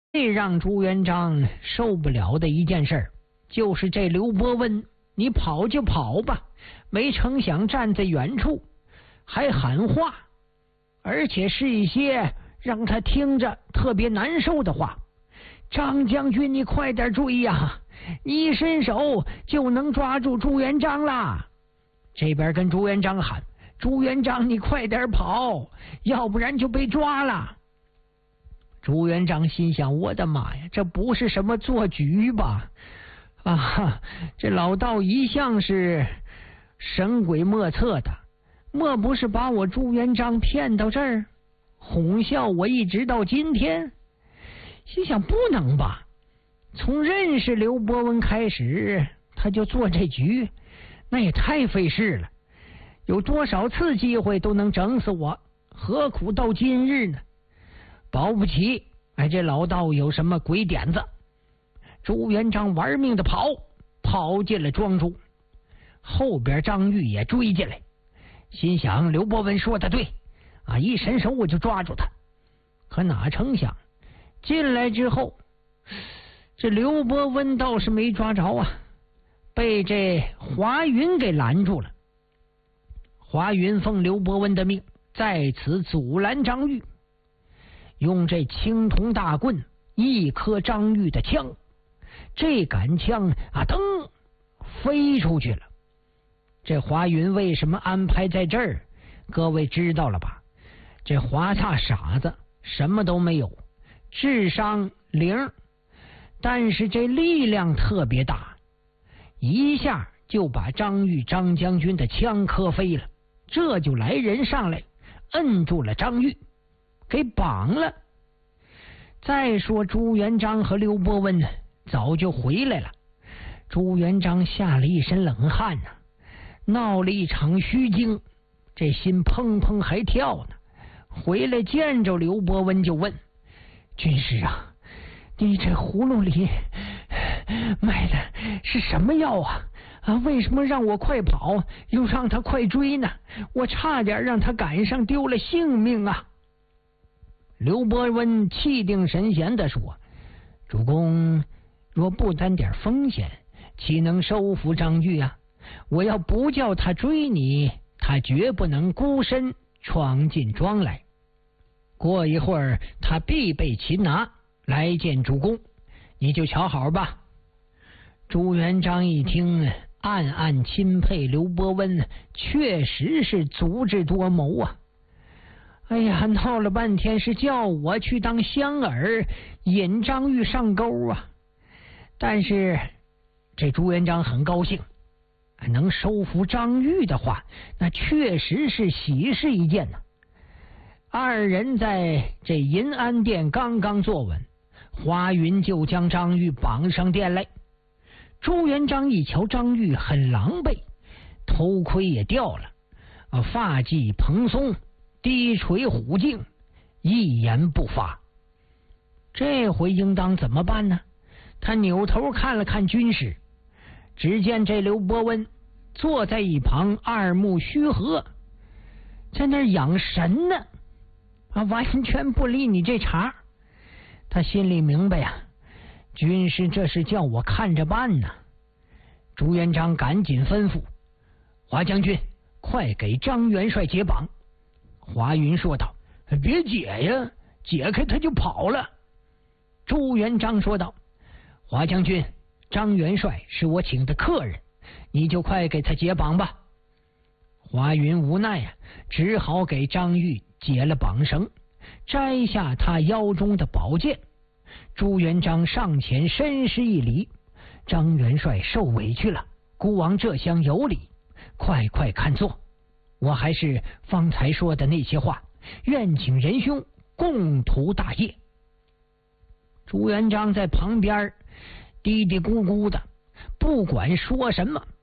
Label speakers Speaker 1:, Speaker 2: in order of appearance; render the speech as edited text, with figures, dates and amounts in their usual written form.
Speaker 1: 最让朱元璋受不了的一件事，就是这刘伯温，你跑就跑吧，没成想站在远处还喊话，而且是一些让他听着特别难受的话。张将军，你快点追呀！你一伸手就能抓住朱元璋啦！这边跟朱元璋喊：朱元璋，你快点跑，要不然就被抓了。朱元璋心想：我的妈呀，这不是什么做局吧？啊，这老道一向是神鬼莫测的，莫不是把我朱元璋骗到这儿，哄笑我一直到今天？心想不能吧，从认识刘伯温开始他就做这局，那也太费事了，有多少次机会都能整死我，何苦到今日呢？保不齐这老道有什么鬼点子。朱元璋玩命的跑进了庄主，后边张玉也追进来，心想刘伯温说的对啊，一伸手我就抓住他。可哪成想进来之后，这刘伯温倒是没抓着啊，被这华云给拦住了。华云奉刘伯温的命，在此阻拦张玉，用这青铜大棍一颗张玉的枪，这杆枪啊噔飞出去了。这华云为什么安排在这儿？各位知道了吧？这华大傻子什么都没有，智商0，但是这力量特别大，一下就把张玉张将军的枪磕飞了。这就来人上来摁住了张玉，给绑了。再说朱元璋和刘伯温呢，早就回来了。朱元璋吓了一身冷汗呢，闹了一场虚惊，这心砰砰还跳呢。回来见着刘伯温就问：军师啊，你这葫芦里卖的是什么药啊？为什么让我快跑，又让他快追呢？我差点让他赶上，丢了性命啊！刘伯温气定神闲地说：主公若不担点风险，岂能收服张玉啊？我要不叫他追你，他绝不能孤身闯进庄来。过一会儿他必被擒拿，来见主公，你就瞧好吧。朱元璋一听，暗暗钦佩刘伯温，确实是足智多谋啊。哎呀，闹了半天是叫我去当香饵，引张玉上钩啊。但是这朱元璋很高兴，能收服张玉的话，那确实是喜事一件呢。二人在这银安殿刚刚坐稳，华云就将张玉绑上殿来。朱元璋一瞧张玉很狼狈，头盔也掉了，发髻蓬松，低垂虎颈，一言不发。这回应当怎么办呢？他扭头看了看军师，只见这刘伯温坐在一旁，二目虚合，在那儿养神呢，完全不理你这茬。他心里明白啊，军师这是叫我看着办呢。朱元璋赶紧吩咐：华将军，快给张元帅解绑。华云说道：别解呀，解开他就跑了。朱元璋说道：华将军，张元帅是我请的客人，你就快给他解绑吧。华云无奈啊，只好给张玉解了绑绳，摘下他腰中的宝剑。朱元璋上前深施一礼：张元帅受委屈了，孤王这厢有礼，快看座。我还是方才说的那些话，愿请仁兄共图大业。朱元璋在旁边嘀嘀咕咕的，不管说什么，